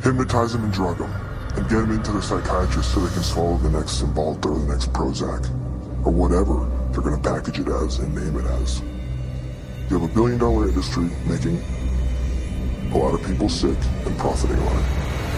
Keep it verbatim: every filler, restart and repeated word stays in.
Hypnotize them and drug them, and get them into the psychiatrist so they can swallow the next Cymbalta or the next Prozac, or whatever they're going to package it as and name it as. You have a billion dollar industry making a lot of people sick and profiting on it.